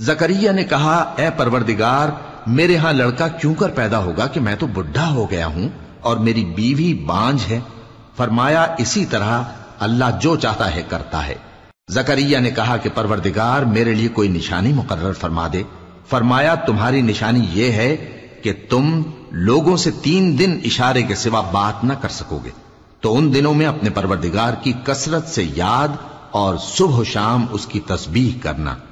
जकरिया ने कहा, ए परवरदिगार, मेरे यहां लड़का क्यों कर पैदा होगा कि मैं तो बुढ़ा हो गया हूं और मेरी बीवी बांझ है। फरमाया, इसी तरह अल्लाह जो चाहता है करता है। जकरिया ने कहा कि परवरदिगार, मेरे लिए कोई निशानी मुकर्रर फरमा दे। फरमाया, तुम्हारी निशानी यह है कि तुम लोगों से 3 दिन इशारे के सिवा बात न कर सकोगे। तो उन दिनों में अपने परवरदिगार की कसरत से याद और सुबह शाम उसकी तस्बीह करना।